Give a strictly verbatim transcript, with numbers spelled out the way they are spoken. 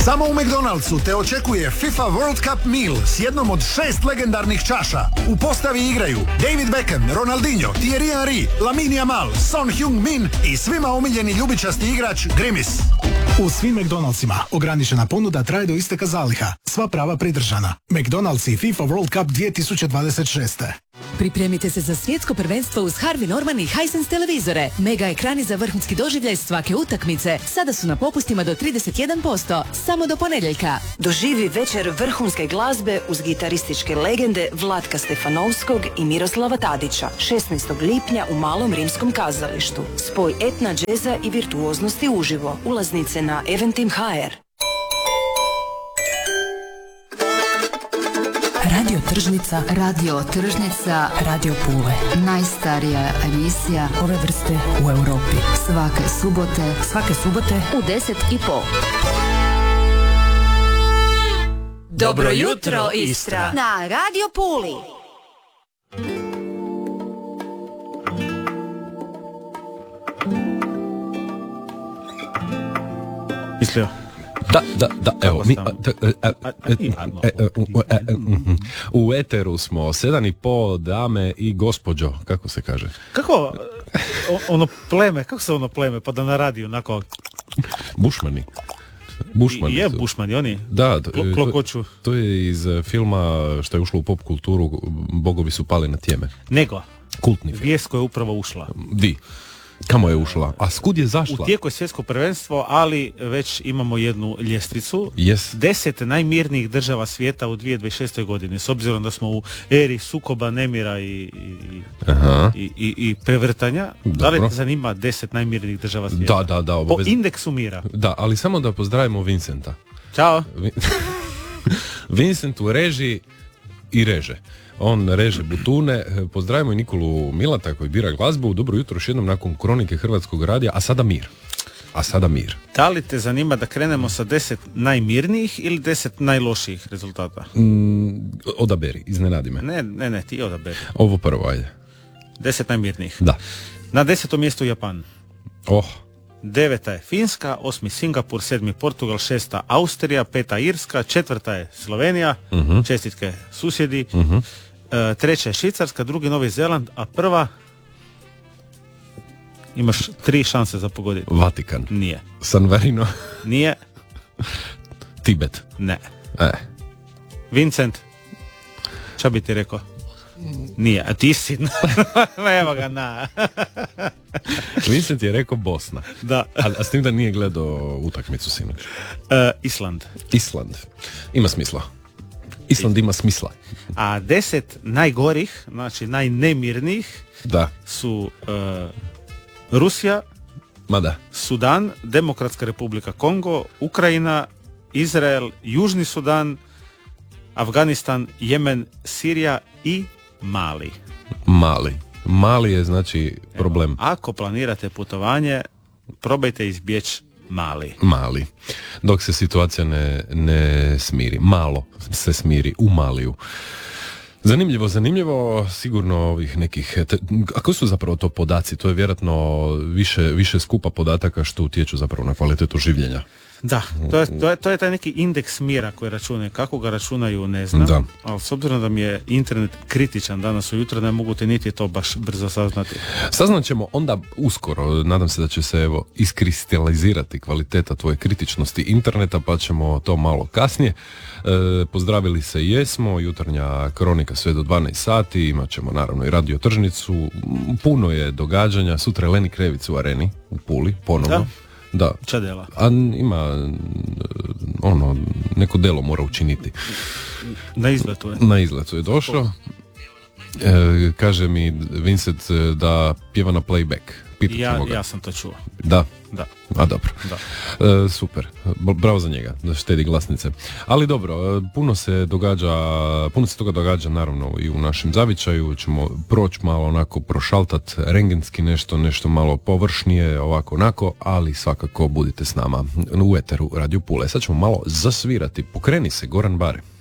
Samo u McDonald'su te očekuje FIFA World Cup Meal s jednom od šest legendarnih čaša. U postavi igraju David Beckham, Ronaldinho, Thierry Henry, Lamine Yamal, Son Heung-min i svima omiljeni ljubičasti igrač Grimis. U svim McDonald'sima ograničena ponuda traje do isteka zaliha. Sva prava pridržana. McDonald's i FIFA World Cup dvije tisuće dvadeset šest. Pripremite se za svjetsko prvenstvo uz Harvey Norman i Hisense televizore. Mega ekrani za vrhunski doživljaj svake utakmice. Sada su na popustima do trideset jedan posto. Samo do ponedjeljka. Doživi večer vrhunske glazbe uz gitarističke legende Vlatka Stefanovskog i Miroslava Tadića. šesnaestog lipnja u Malom rimskom kazalištu. Spoj etna, džeza i virtuoznosti uživo. Ulaznice na Eventim ha er. Radio Tržnica. Radio Tržnica. Radio Pule. Najstarija emisija ove vrste u Europi. Svake subote. Svake subote u deset i pol. Dobro jutro, Istra. Na Radio Puli. Mislio. Da, da, da, evo, mi, u eteru smo, sedam i pol, dame i gospođo, kako se kaže? Kako, ono pleme, kako se ono pleme, pa da na radiju, onako... Bušmani. Bušmani je su. Bušmani, oni? Da, to, Klokoću. To, to je iz filma što je ušlo u pop kulturu, Bogovi su pali na tjeme. Nego. Kultni film. Vijest koja je upravo ušla. Di? Kamo je ušla? A skud je zašla? U tijeku je svjetsko prvenstvo, ali već imamo jednu ljestvicu. Yes. Deset najmirnijih država svijeta u dvije tisuće dvadeset šestoj godini. S obzirom da smo u eri sukoba, nemira i, i, i, i, i prevrtanja. Dobro. Da li te zanima deset najmirnijih država svijeta? Da, da, da. Obavez... Po indeksu mira. Da, ali samo da pozdravimo Vincenta. Ćao. Vincent u režiji i reže. On reže butune. Pozdravimo i Nikolu Milata koji bira glazbu. Dobro jutro još jednom nakon kronike Hrvatskog radija. A sada mir. A sada mir. Da li te zanima da krenemo sa deset najmirnijih ili deset najlošijih rezultata? Mm, odaberi, iznenadi me. Ne, ne, ne, ti odaberi. Ovo prvo, ajde. Deset najmirnijih. Da. Na desetom mjestu Japan. Oh. Deveta je Finska, osmi Singapur, sedmi Portugal, šesta Austrija, peta Irska, četvrta je Slovenija, uh-huh. čestitke susjedi, uh-huh. e, treća je Švicarska, drugi Novi Zeland, a prva imaš tri šanse za pogoditi. Vatikan. Nije. San Marino. Nije. Tibet. Ne. E. Vincent, šta bi ti rekao? Nije, a ti si... Evo ga, na. Vincent je rekao Bosna. Da. A, a s tim da nije gledao utakmicu sinoć. Uh, Island. Island. Ima smisla. Island ima smisla. A deset najgorih, znači najnemirnijih, da. su uh, Rusija, Mada. Sudan, Demokratska republika Kongo, Ukrajina, Izrael, Južni Sudan, Afganistan, Jemen, Sirija i Mali. Mali. Mali je znači problem. Evo, ako planirate putovanje, probajte izbjeći Mali. Mali. Dok se situacija ne, ne smiri. Malo se smiri u Maliju. Zanimljivo, zanimljivo, sigurno ovih nekih, te, a koji su zapravo to podaci? To je vjerojatno više, više skupa podataka što utječu zapravo na kvalitetu življenja. Da, to je, to je, to je taj neki indeks mira koji računaju. Kako ga računaju, ne znam. Da. Ali s obzirom da mi je internet kritičan danas ujutro, ne mogu te niti to baš brzo saznati. Saznat ćemo onda uskoro. Nadam se da će se evo iskristalizirati kvaliteta tvoje kritičnosti interneta, pa ćemo to malo kasnije. E, pozdravili se jesmo, jutarnja kronika sve do dvanaest sati, imat ćemo naravno i radio tržnicu. Puno je događanja. Sutra je Leni Krevic u areni u Puli, ponovno. Da. Da. Čadela. A ima ono, neko delo mora učiniti. Na izletu je. Na izletu je došao. E, kaže mi Vincent da pjeva na playback. Pitat ćemo ga. Ja sam to čuo. Da? Da. A dobro. Da. E, super. Bravo za njega, da štedi glasnice. Ali dobro, puno se događa, puno se toga događa naravno i u našem zavičaju. Ćemo proći malo onako, prošaltat rengenski nešto, nešto malo površnije, ovako onako, ali svakako budite s nama u eteru Radio Pule. Sad ćemo malo zasvirati. Pokreni se, Goran Bare.